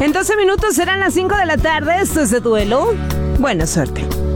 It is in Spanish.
En 12 minutos serán las 5 de la tarde. Esto es De Duelo. Buena suerte.